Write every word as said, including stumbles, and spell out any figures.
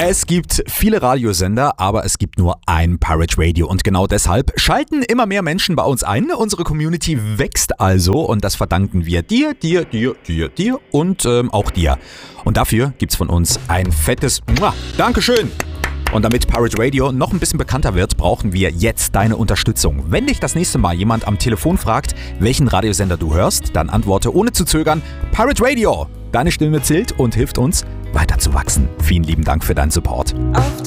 Es gibt viele Radiosender, aber es gibt nur ein Pirate Radio und genau deshalb schalten immer mehr Menschen bei uns ein. Unsere Community wächst also und das verdanken wir dir, dir, dir, dir, dir und ähm, auch dir. Und dafür gibt's von uns ein fettes Mua. Dankeschön! Und damit Pirate Radio noch ein bisschen bekannter wird, brauchen wir jetzt deine Unterstützung. Wenn dich das nächste Mal jemand am Telefon fragt, welchen Radiosender du hörst, dann antworte ohne zu zögern Pirate Radio. Deine Stimme zählt und hilft uns, weiter zu wachsen. Vielen lieben Dank für deinen Support. Auf